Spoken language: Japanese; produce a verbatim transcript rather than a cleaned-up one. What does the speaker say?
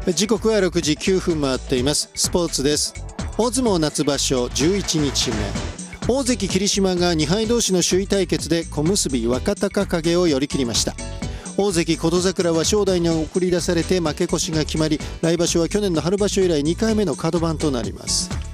時刻はろくじきゅうふん回っています。スポーツです。大相撲夏場所じゅういちにちめ、大関霧島がにはい同士の首位対決で小結若隆景を寄り切りました。大関琴櫻は正代に送り出されて負け越しが決まり、来場所は去年の春場所以来にかいめのカド番となります。